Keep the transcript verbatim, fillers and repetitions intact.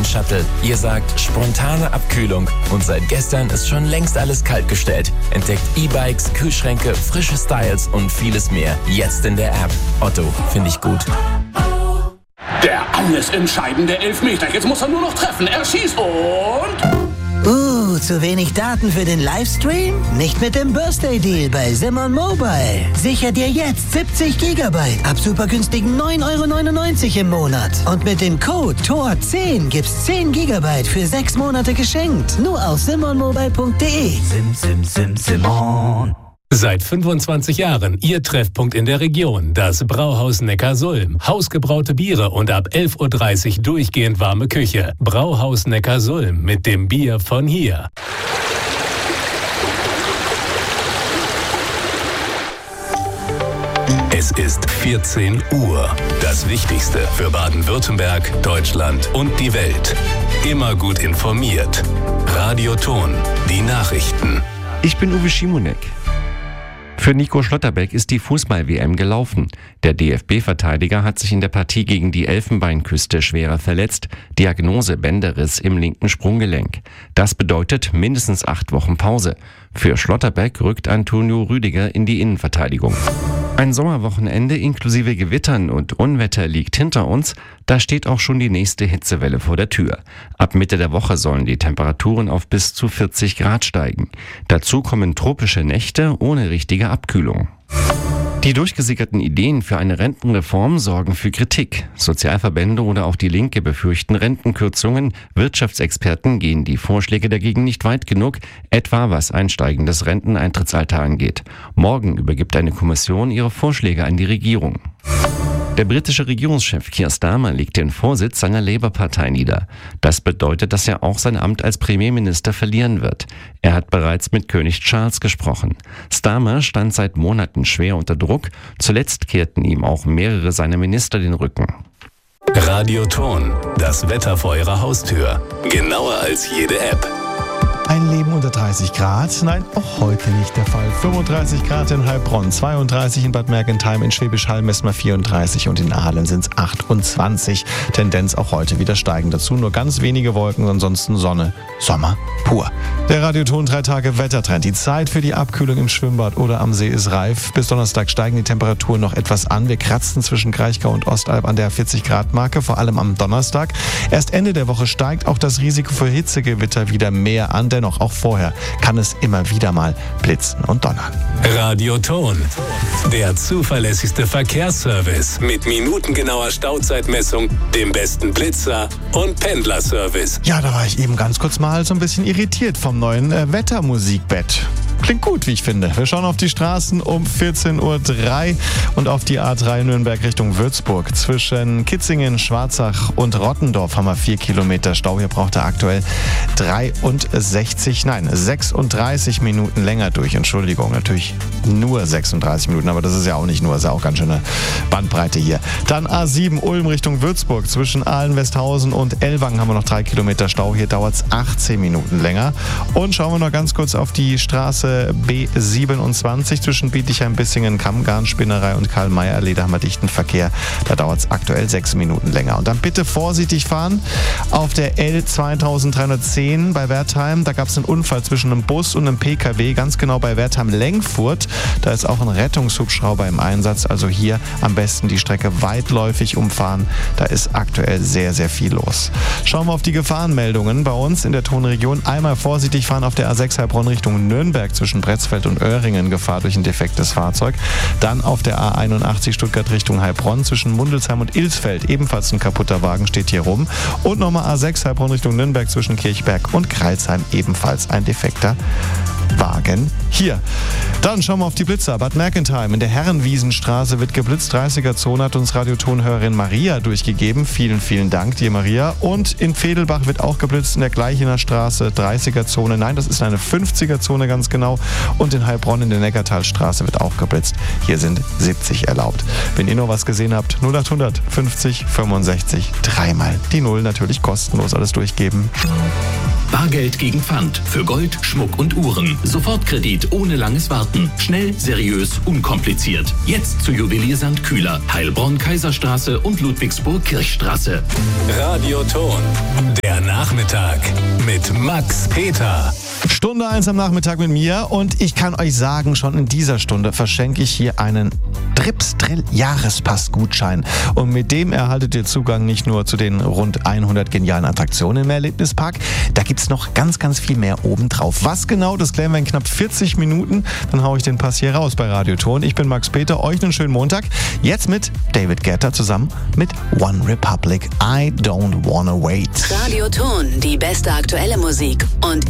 den Shuttle. Ihr sagt spontane Abkühlung und seit gestern ist schon längst alles kaltgestellt. Entdeckt E-Bikes, Kühlschränke, frische Styles und vieles mehr. Jetzt in der App. Otto, finde ich gut. Der alles entscheidende Elfmeter. Jetzt muss er nur noch treffen. Er schießt und... Uh, zu wenig Daten für den Livestream? Nicht mit dem Birthday Deal bei Simon Mobile. Sicher dir jetzt siebzig Gigabyte ab super günstigen neun Euro neunundneunzig im Monat. Und mit dem Code T O R zehn gibt's zehn Gigabyte für sechs Monate geschenkt. Nur auf simon mobile punkt de. Sim, sim, sim, Simon. Seit fünfundzwanzig Jahren Ihr Treffpunkt in der Region, das Brauhaus Neckarsulm. Hausgebraute Biere und ab elf Uhr dreißig durchgehend warme Küche. Brauhaus Neckarsulm mit dem Bier von hier. Es ist vierzehn Uhr. Das Wichtigste für Baden-Württemberg, Deutschland und die Welt. Immer gut informiert. Radio Ton, die Nachrichten. Ich bin Uwe Schimonek. Für Nico Schlotterbeck ist die Fußball-W M gelaufen. Der D F B-Verteidiger hat sich in der Partie gegen die Elfenbeinküste schwerer verletzt. Diagnose Bänderriss im linken Sprunggelenk. Das bedeutet mindestens acht Wochen Pause. Für Schlotterbeck rückt Antonio Rüdiger in die Innenverteidigung. Ein Sommerwochenende inklusive Gewittern und Unwetter liegt hinter uns. Da steht auch schon die nächste Hitzewelle vor der Tür. Ab Mitte der Woche sollen die Temperaturen auf bis zu vierzig Grad steigen. Dazu kommen tropische Nächte ohne richtige Abkühlung. Die durchgesickerten Ideen für eine Rentenreform sorgen für Kritik. Sozialverbände oder auch die Linke befürchten Rentenkürzungen. Wirtschaftsexperten gehen die Vorschläge dagegen nicht weit genug, etwa was ein steigendes Renteneintrittsalter angeht. Morgen übergibt eine Kommission ihre Vorschläge an die Regierung. Der britische Regierungschef Keir Starmer legt den Vorsitz seiner Labour-Partei nieder. Das bedeutet, dass er auch sein Amt als Premierminister verlieren wird. Er hat bereits mit König Charles gesprochen. Starmer stand seit Monaten schwer unter Druck. Zuletzt kehrten ihm auch mehrere seiner Minister den Rücken. Radio Ton, das Wetter vor Ihrer Haustür. Genauer als jede App. Ein Leben unter dreißig Grad? Nein, auch heute nicht der Fall. fünfunddreißig Grad in Heilbronn, zweiunddreißig in Bad Mergentheim, in Schwäbisch Hall messen wir vierunddreißig und in Aalen sind es achtundzwanzig. Tendenz auch heute wieder steigend. Dazu nur ganz wenige Wolken, ansonsten Sonne. Sommer pur. Der Radioton drei Tage Wettertrend. Die Zeit für die Abkühlung im Schwimmbad oder am See ist reif. Bis Donnerstag steigen die Temperaturen noch etwas an. Wir kratzen zwischen Kraichgau und Ostalb an der vierzig Grad Marke, vor allem am Donnerstag. Erst Ende der Woche steigt auch das Risiko für Hitzegewitter wieder mehr an. Dennoch auch vorher kann es immer wieder mal blitzen und donnern. Radio Ton, der zuverlässigste Verkehrsservice mit minutengenauer Stauzeitmessung, dem besten Blitzer und Pendlerservice. Ja, da war ich eben ganz kurz mal so ein bisschen irritiert vom neuen äh, Wettermusikbett. Klingt gut, wie ich finde. Wir schauen auf die Straßen um vierzehn Uhr drei und auf die A drei Nürnberg Richtung Würzburg. Zwischen Kitzingen, Schwarzach und Rottendorf haben wir vier Kilometer Stau. Hier braucht er aktuell dreiundsechzig, nein, sechsunddreißig Minuten länger durch. Entschuldigung, natürlich nur sechsunddreißig Minuten, aber das ist ja auch nicht nur, ist ja auch ganz schöne Bandbreite hier. Dann A sieben Ulm Richtung Würzburg. Zwischen Aalen, Westhausen und Ellwangen haben wir noch drei Kilometer Stau. Hier dauert es achtzehn Minuten länger. Und schauen wir noch ganz kurz auf die Straße B siebenundzwanzig zwischen Bietigheim, Bissingen, Kammgarn, Spinnerei und Karl-May-Allee. Da haben wir dichten Verkehr. Da dauert es aktuell sechs Minuten länger. Und dann bitte vorsichtig fahren auf der L zweitausenddreihundertzehn bei Wertheim. Da gab es einen Unfall zwischen einem Bus und einem P K W, ganz genau bei Wertheim-Lengfurt. Da ist auch ein Rettungshubschrauber im Einsatz. Also hier am besten die Strecke weitläufig umfahren. Da ist aktuell sehr, sehr viel los. Schauen wir auf die Gefahrenmeldungen bei uns in der Tonregion. Einmal vorsichtig fahren auf der A sechs Heilbronn Richtung Nürnberg zwischen Bretzfeld und Öhringen, Gefahr durch ein defektes Fahrzeug. Dann auf der A einundachtzig Stuttgart Richtung Heilbronn zwischen Mundelsheim und Ilsfeld, ebenfalls ein kaputter Wagen steht hier rum. Und nochmal A sechs Heilbronn Richtung Nürnberg zwischen Kirchberg und Kreilsheim, ebenfalls ein defekter Wagen hier. Dann schauen wir auf die Blitzer. Bad Mergentheim in der Herrenwiesenstraße wird geblitzt. dreißiger Zone hat uns Radiotonhörerin Maria durchgegeben. Vielen, vielen Dank dir, Maria. Und in Vedelbach wird auch geblitzt in der Gleichener Straße. dreißiger Zone. Nein, das ist eine fünfziger Zone ganz genau. Und in Heilbronn in der Neckartalstraße wird auch geblitzt. Hier sind siebzig erlaubt. Wenn ihr noch was gesehen habt, null achthundert fünfzig fünfundsechzig dreimal die Null, natürlich kostenlos alles durchgeben. Bargeld gegen Pfand für Gold, Schmuck und Uhren. Sofortkredit ohne langes Warten. Schnell, seriös, unkompliziert. Jetzt zu Juwelier Sankt Kühler, Heilbronn, Kaiserstraße und Ludwigsburg Kirchstraße. Radio Ton, der Nachmittag mit Max Peter. Stunde eins am Nachmittag mit mir und ich kann euch sagen, schon in dieser Stunde verschenke ich hier einen Trips-Drill-Jahrespass-Gutschein. Und mit dem erhaltet ihr Zugang nicht nur zu den rund hundert genialen Attraktionen im Erlebnispark, da gibt's noch ganz, ganz viel mehr obendrauf. Was genau, das klären wir in knapp vierzig Minuten. Dann haue ich den Pass hier raus bei Radioton. Ich bin Max Peter, euch einen schönen Montag. Jetzt mit David Guetta zusammen mit One Republic. I don't wanna wait. Radioton, die beste aktuelle Musik und